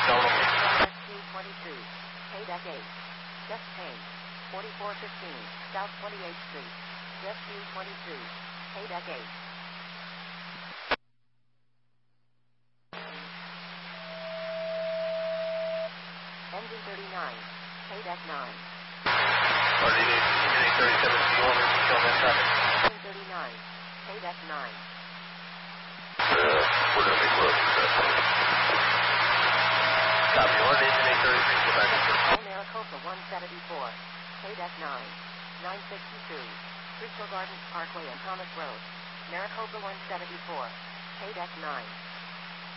SQ22, Paydeck 8. Jeff Payne, 4415, South 28th Street. SQ22, Paydeck 8. Engine 39, Paydeck 9. Engine 37, do you want to kill that traffic? Engine 39, Paydeck 9. We're going to be close to that point. Copy 1, Engine 833, go back to Old Maricopa 174, Paydeck 9. 962, Crystal Gardens Parkway and Thomas Road. Maricopa 174, Paydeck 9.